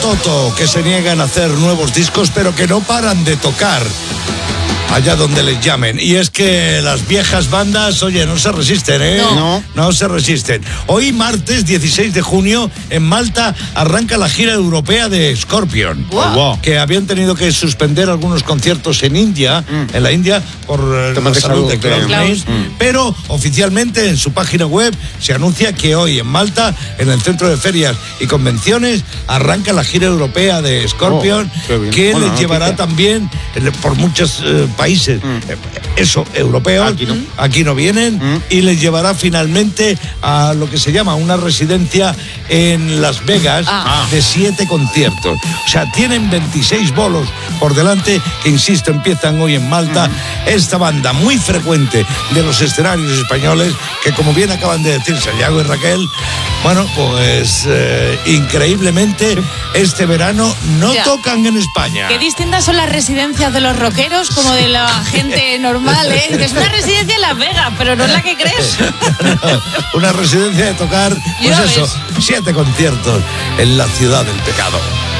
Toto, que se niegan a hacer nuevos discos, pero que no paran de tocar allá donde les llamen. Y es que las viejas bandas, oye, no se resisten, ¿eh? No se resisten. Hoy, martes 16 de junio, en Malta, arranca la gira europea de Scorpion. Wow. Que habían tenido que suspender algunos conciertos en India, en la India, por la salud de Klaus. Pero oficialmente en su página web se anuncia que hoy en Malta, en el Centro de Ferias y Convenciones, arranca la gira europea de Scorpion, que les llevará también por muchos países, europeos, aquí no vienen, y les llevará finalmente a lo que se llama una residencia en Las Vegas de 7 conciertos. O sea, tienen 26 bolos por delante, que insisto, empiezan hoy en Malta. Esta banda muy frecuente de los escenarios españoles, que como bien acaban de decir Santiago y Raquel, bueno, pues increíblemente este verano no tocan en España. Qué distintas son las residencias de los rockeros como de la gente normal, ¿eh? Es una residencia en Las Vegas, pero no es la que crees. No, una residencia de tocar, pues eso, 7 conciertos en la ciudad del pecado.